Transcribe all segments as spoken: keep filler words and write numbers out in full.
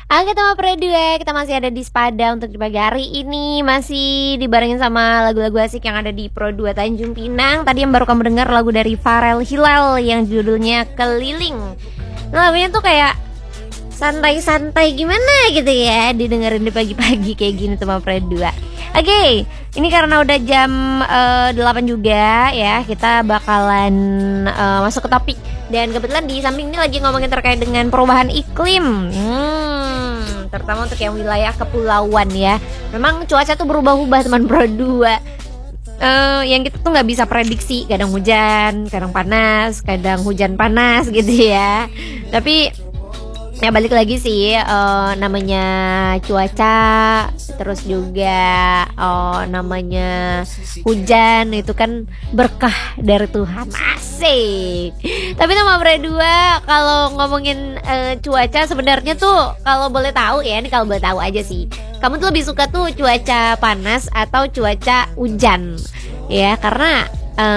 Oke teman Pro dua, kita masih ada di Spada untuk di pagi hari ini. Masih dibarengin sama lagu-lagu asik yang ada di Pro dua Tanjung Pinang. Tadi yang baru kamu dengar lagu dari Farel Hilal yang judulnya Keliling. Nah lagunya tuh kayak santai-santai gimana gitu ya, didengerin di pagi-pagi kayak gini teman Pro dua. Oke, ini karena udah jam uh, delapan juga ya, kita bakalan uh, masuk ke topik. Dan kebetulan di samping ini lagi ngomongin terkait dengan perubahan iklim. Hmm, terutama untuk yang wilayah kepulauan ya. Memang cuaca tuh berubah-ubah teman Pro dua. Uh, yang kita tuh nggak bisa prediksi, kadang hujan, kadang panas, kadang hujan panas gitu ya. Tapi ya balik lagi sih, uh, namanya cuaca, terus juga uh, namanya hujan itu kan berkah dari Tuhan, asik. Tapi nama Pro dua kalau ngomongin uh, cuaca sebenarnya tuh kalau boleh tahu ya, ini kalau boleh tahu aja sih, kamu tuh lebih suka tuh cuaca panas atau cuaca hujan ya? Karena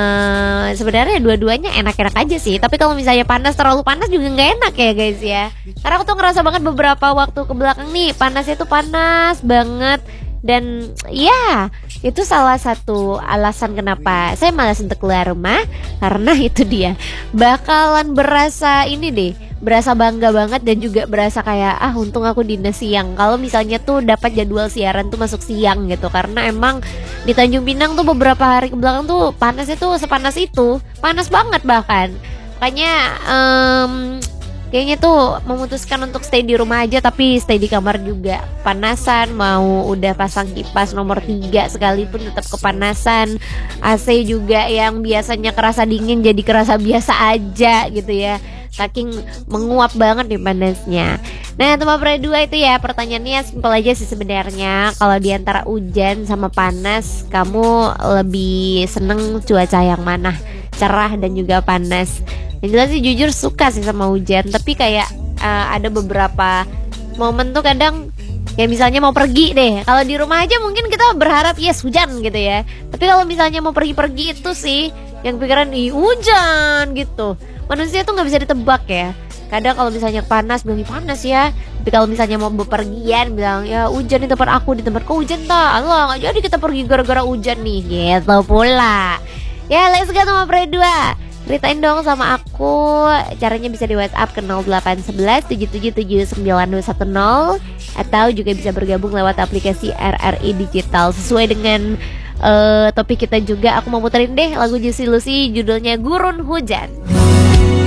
Uh, sebenarnya dua-duanya enak-enak aja sih. Tapi kalau misalnya panas, terlalu panas juga nggak enak ya guys ya. Karena aku tuh ngerasa banget beberapa waktu ke belakang nih, panasnya tuh panas banget. Dan ya itu salah satu alasan kenapa saya malas untuk keluar rumah. Karena itu dia, bakalan berasa ini deh, berasa bangga banget dan juga berasa kayak ah untung aku dinas siang. Kalau misalnya tuh dapat jadwal siaran tuh masuk siang gitu. Karena emang di Tanjung Pinang tuh beberapa hari ke belakang tuh panasnya tuh sepanas itu, panas banget bahkan. Makanya um, kayaknya tuh memutuskan untuk stay di rumah aja, tapi stay di kamar juga panasan. Mau udah pasang kipas nomor tiga sekalipun tetap kepanasan. A C juga yang biasanya kerasa dingin jadi kerasa biasa aja gitu ya, saking menguap banget nih panasnya. Nah teman Pro dua itu ya, pertanyaannya simpel aja sih sebenarnya. Kalau diantara hujan sama panas, kamu lebih seneng cuaca yang mana? Cerah dan juga panas? Yang jelas sih jujur suka sih sama hujan. Tapi kayak uh, ada beberapa momen tuh kadang kayak misalnya mau pergi deh. Kalau di rumah aja mungkin kita berharap yes hujan gitu ya. Tapi kalau misalnya mau pergi-pergi itu sih yang pikiran ih hujan gitu. Manusia tuh nggak bisa ditebak ya. Kadang kalau misalnya panas bilang panas ya, tapi kalau misalnya mau bepergian bilang ya hujan di tempat aku, di tempat kau hujan tak? Allah nggak jadi kita pergi gara-gara hujan nih, gitu pula. Ya let's go sama Pro dua. Ceritain dong sama aku. Caranya bisa di WhatsApp ke nol delapan satu satu tujuh tujuh tujuh sembilan dua satu nol, atau juga bisa bergabung lewat aplikasi R R I Digital. Sesuai dengan uh, topik kita juga, aku mau muterin deh lagu Juicy Lucy judulnya Gurun Hujan.